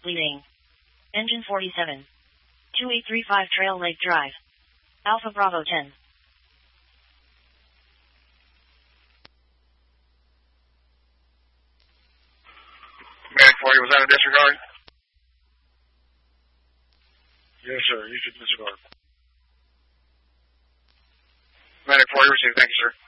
leading. Engine 47. 2835 Trail Lake Drive. Alpha Bravo 10. Medic 40, was that a disregard? Yes, sir. You should disregard. Medic 40, received. Thank you, sir.